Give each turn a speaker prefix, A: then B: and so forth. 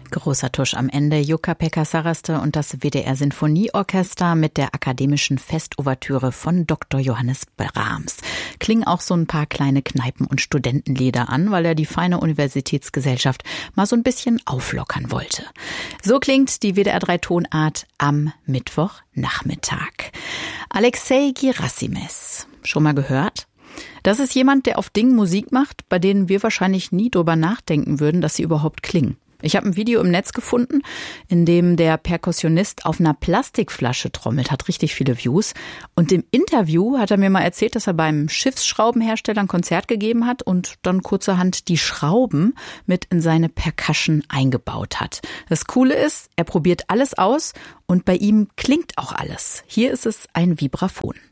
A: Großer Tusch am Ende. Jukka-Pekka Saraste und das WDR Sinfonieorchester mit der akademischen Festouvertüre von Dr. Johannes Brahms. Klingen auch so ein paar kleine Kneipen- und Studentenlieder an, weil er die feine Universitätsgesellschaft mal so ein bisschen auflockern wollte. So klingt die WDR 3 Tonart am Mittwochnachmittag. Alexei Gerasimes. Schon mal gehört? Das ist jemand, der auf Dingen Musik macht, bei denen wir wahrscheinlich nie drüber nachdenken würden, dass sie überhaupt klingen. Ich habe ein Video im Netz gefunden, in dem der Perkussionist auf einer Plastikflasche trommelt, hat richtig viele Views. Und im Interview hat er mir mal erzählt, dass er beim Schiffsschraubenhersteller ein Konzert gegeben hat und dann kurzerhand die Schrauben mit in seine Percussion eingebaut hat. Das Coole ist, er probiert alles aus und bei ihm klingt auch alles. Hier ist es ein Vibraphon.